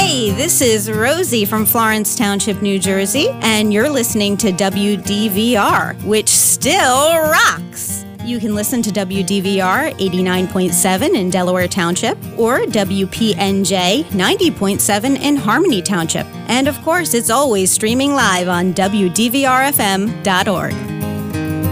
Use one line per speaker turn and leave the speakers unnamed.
Hey, this is Rosie from Florence Township, New Jersey, and you're listening to WDVR, which still rocks. You can listen to WDVR 89.7 in Delaware Township or WPNJ 90.7 in Harmony Township. And of course, it's always streaming live on WDVRFM.org.